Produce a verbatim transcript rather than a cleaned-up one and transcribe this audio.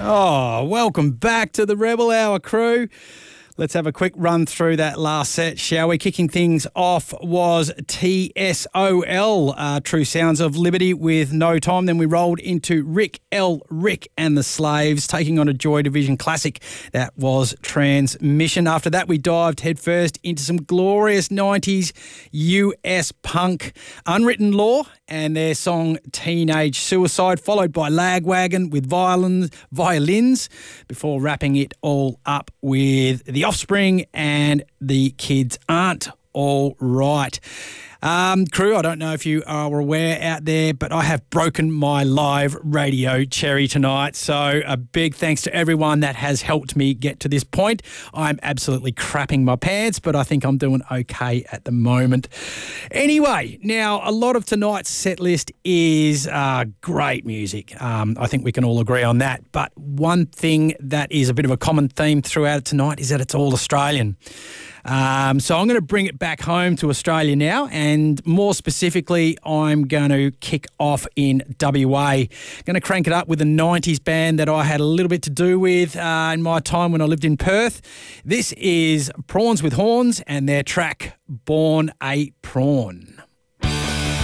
Oh, welcome back to the Rebel Hour crew. Let's have a quick run through that last set, shall we? Kicking things off was T S O L, uh, True Sounds of Liberty with No Time. Then we rolled into Rick L. Rick and the Slaves, taking on a Joy Division classic. That was Transmission. After that, we dived headfirst into some glorious nineties U S punk, Unwritten Law and their song Teenage Suicide, followed by Lagwagon with violins, violins before wrapping it all up with The Offspring and The Kids Aren't All Right. Um, crew, I don't know if you are aware out there, but I have broken my live radio cherry tonight. So a big thanks to everyone that has helped me get to this point. I'm absolutely crapping my pants, but I think I'm doing okay at the moment. Anyway, now a lot of tonight's set list is uh, great music. Um, I think we can all agree on that. But one thing that is a bit of a common theme throughout it tonight is that it's all Australian. Um, so I'm going to bring it back home to Australia now, and more specifically, I'm going to kick off in W A. Going to crank it up with a nineties band that I had a little bit to do with uh, in my time when I lived in Perth. This is Prawns with Horns and their track Born a Prawn.